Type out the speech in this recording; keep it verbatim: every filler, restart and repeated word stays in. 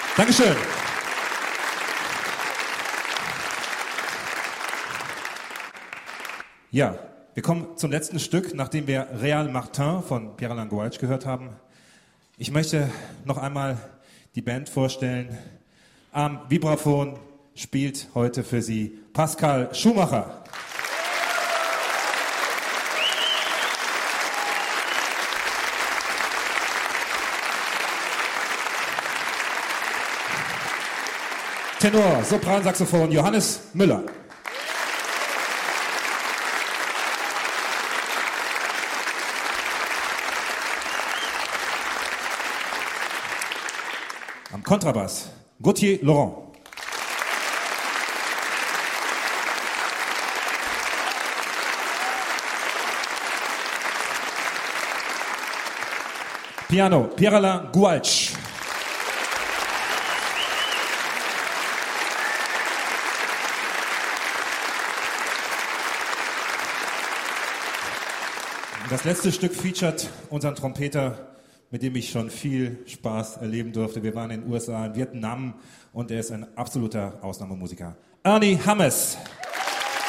Dankeschön. Ja, wir kommen zum letzten Stück, nachdem wir Réal Martin von Pierre-Alain Gouache gehört haben. Ich möchte noch einmal die Band vorstellen. Am Vibraphon spielt heute für Sie Pascal Schumacher. Tenor, Sopransaxophon Johannes Müller. Am Kontrabass Gauthier Laurent. Piano Pierre-Alain Gouache. Das letzte Stück featuret unseren Trompeter, mit dem ich schon viel Spaß erleben durfte. Wir waren in den U S A, in Vietnam und er ist ein absoluter Ausnahmemusiker. Ernie Hammes.